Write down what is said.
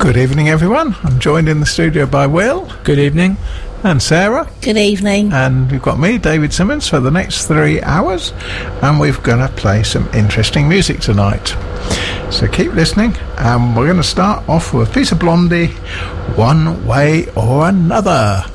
Good evening, everyone. I'm joined in the studio by Will. Good evening. And Sarah. Good evening. And we've got me, David Simmons, for the next 3 hours. And we're going to play some interesting music tonight. So keep listening. And we're going to start off with a piece of Blondie, One Way or Another.